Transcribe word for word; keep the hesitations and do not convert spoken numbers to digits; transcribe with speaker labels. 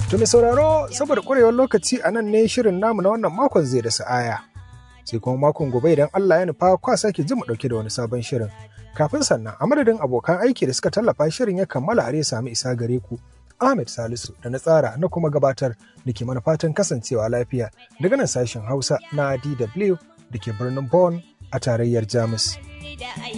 Speaker 1: To mai sauraro saboda ƙwarewar lokaci a nan ne shirin namu na wannan makon zai da sa'aya. Sai kuma makon gobe idan Allah ya nufa kwa sake ji mu ɗauke da wani sabon shirin. Kafin sannan a madadin abokan aiki da suka tallafa shirin ya kammala har ya sami isa gare ku. Ahmed Salisu da na tsara na kuma gabatar da ke mana fatan kasancewa lafiya daga nan sashen Hausa na D W da ke birnin Bonn a tarayyar Jamus.